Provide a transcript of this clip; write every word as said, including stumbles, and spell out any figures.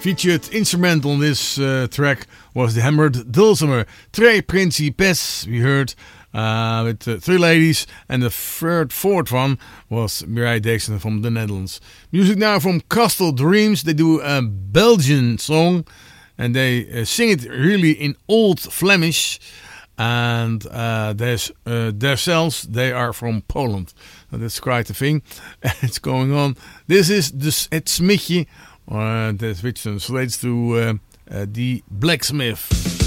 Featured instrumental on this uh, track was the hammered dulcimer Tre Principes, we heard, uh, with uh, three ladies, and the third, fourth one was Mireille Dixon from the Netherlands. Music now from Castle Dreams. They do a Belgian song, and they uh, sing it really in Old Flemish, and uh, there's uh, themselves, they are from Poland. So that's quite a thing. It's going on. This is dus het smidje. Uh, which translates to uh, uh, the blacksmith.